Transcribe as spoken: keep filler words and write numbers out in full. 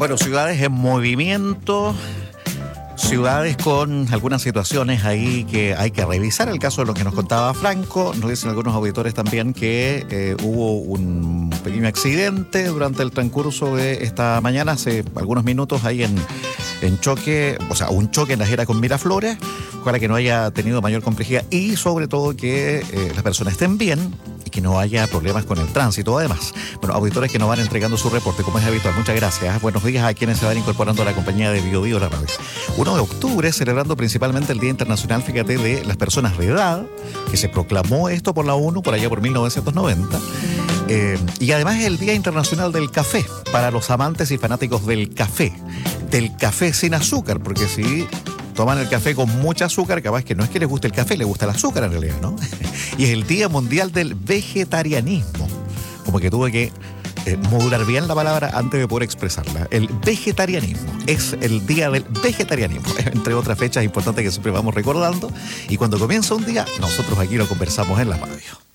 Bueno, ciudades en movimiento, ciudades con algunas situaciones ahí que hay que revisar. El caso de lo que nos contaba Franco, nos dicen algunos auditores también que eh, hubo un pequeño accidente durante el transcurso de esta mañana, hace algunos minutos ahí en, en choque, o sea, un choque en la Jera con Miraflores. Ojalá que no haya tenido mayor complejidad y sobre todo que eh, las personas estén bien y que no haya problemas con el tránsito. Además, bueno, auditores que nos van entregando su reporte, como es habitual. Muchas gracias. Buenos días a quienes se van incorporando a la compañía de Bio Bio, la radio. uno de octubre, celebrando principalmente el Día Internacional, fíjate, de las personas de edad, que se proclamó esto por la ONU por allá por mil novecientos noventa. Eh, y además es el Día Internacional del Café, para los amantes y fanáticos del café. Del café sin azúcar, porque si toman el café con mucha azúcar, capaz que no es que les guste el café, les gusta el azúcar en realidad, ¿no? Y es el Día Mundial del Vegetarianismo. Como que tuve que eh, modular bien la palabra antes de poder expresarla. El vegetarianismo es el Día del Vegetarianismo, entre otras fechas importantes que siempre vamos recordando. Y cuando comienza un día, nosotros aquí lo conversamos en la radio.